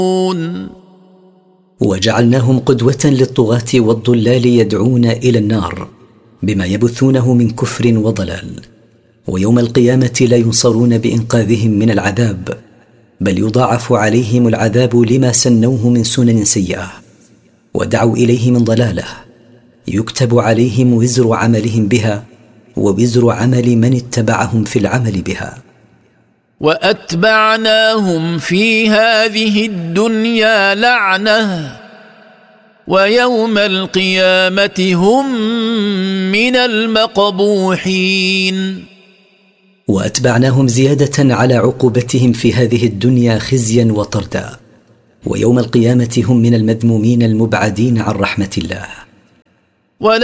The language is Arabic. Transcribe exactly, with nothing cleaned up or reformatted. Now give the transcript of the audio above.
وجعلناهم قدوة للطغاة والضلال يدعون إلى النار بما يبثونه من كفر وضلال، ويوم القيامة لا ينصرون بإنقاذهم من العذاب، بل يضاعف عليهم العذاب لما سنوه من سنن سيئة ودعوا إليه من ضلاله، يكتب عليهم وزر عملهم بها ووزر عمل من اتبعهم في العمل بها. وأتبعناهم في هذه الدنيا لعنة ويوم القيامة هم من المقبوحين. وأتبعناهم زيادة على عقوبتهم في هذه الدنيا خزيا وطردا، ويوم القيامة هم من المذمومين المبعدين عن رحمة الله.